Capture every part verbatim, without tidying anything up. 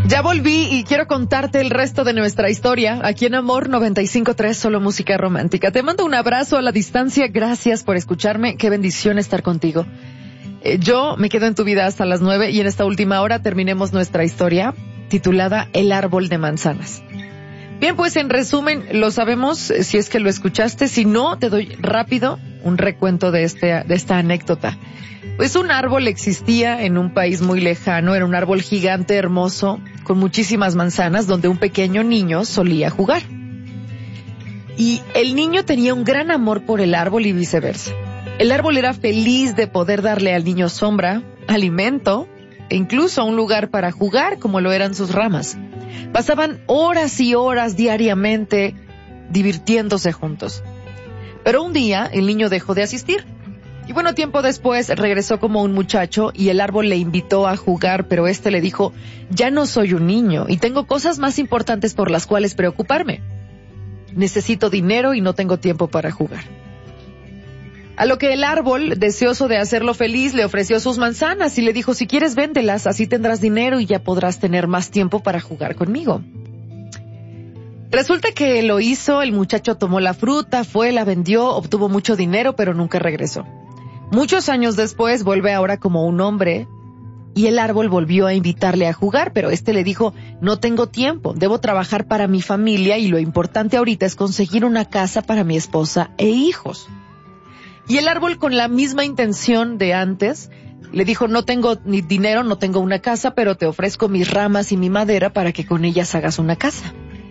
Ya volví y quiero contarte el resto de nuestra historia aquí en Amor noventa y cinco punto tres, solo música romántica. Te mando un abrazo a la distancia, gracias por escucharme, qué bendición estar contigo. Eh, yo me quedo en tu vida hasta las nueve y en esta última hora terminemos nuestra historia titulada El árbol de manzanas. Bien, pues en resumen, lo sabemos si es que lo escuchaste, si no, te doy rápido un recuento de, este, de esta anécdota. Pues un árbol existía en un país muy lejano, era un árbol gigante, hermoso, con muchísimas manzanas, donde un pequeño niño solía jugar. Y el niño tenía un gran amor por el árbol y viceversa. El árbol era feliz de poder darle al niño sombra, alimento, e incluso un lugar para jugar, como lo eran sus ramas. Pasaban horas y horas diariamente divirtiéndose juntos. Pero un día el niño dejó de asistir. Y bueno, tiempo después regresó como un muchacho y el árbol le invitó a jugar, pero este le dijo, ya no soy un niño y tengo cosas más importantes por las cuales preocuparme. Necesito dinero y no tengo tiempo para jugar. A lo que el árbol, deseoso de hacerlo feliz, le ofreció sus manzanas y le dijo, si quieres véndelas, así tendrás dinero y ya podrás tener más tiempo para jugar conmigo. Resulta que lo hizo, el muchacho tomó la fruta, fue, la vendió, obtuvo mucho dinero, pero nunca regresó. Muchos años después vuelve ahora como un hombre y el árbol volvió a invitarle a jugar, pero este le dijo, no tengo tiempo, debo trabajar para mi familia y lo importante ahorita es conseguir una casa para mi esposa e hijos. Y el árbol, con la misma intención de antes, le dijo, no tengo ni dinero, no tengo una casa, pero te ofrezco mis ramas y mi madera para que con ellas hagas una casa.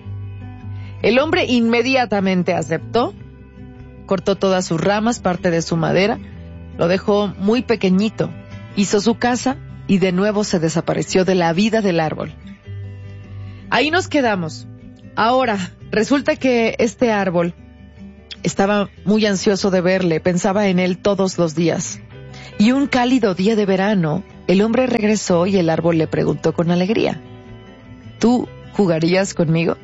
El hombre inmediatamente aceptó, cortó todas sus ramas, parte de su madera, lo dejó muy pequeñito, hizo su casa y de nuevo se desapareció de la vida del árbol. Ahí nos quedamos. Ahora, resulta que este árbol estaba muy ansioso de verle, pensaba en él todos los días. Y un cálido día de verano, el hombre regresó y el árbol le preguntó con alegría, ¿tú jugarías conmigo?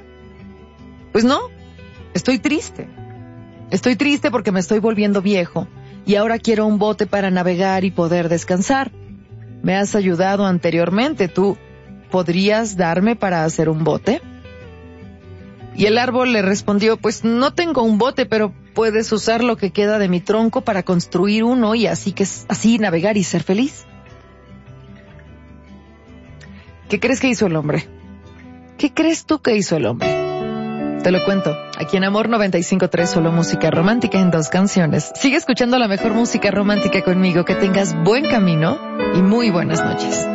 Pues no, estoy triste. Estoy triste porque me estoy volviendo viejo y ahora quiero un bote para navegar y poder descansar. Me has ayudado anteriormente, ¿tú podrías darme para hacer un bote? Y el árbol le respondió, pues no tengo un bote, pero puedes usar lo que queda de mi tronco para construir uno y así que así navegar y ser feliz. ¿Qué crees que hizo el hombre? ¿Qué crees tú que hizo el hombre? Te lo cuento, aquí en Amor noventa y cinco punto tres, solo música romántica en dos canciones. Sigue escuchando la mejor música romántica conmigo, que tengas buen camino y muy buenas noches.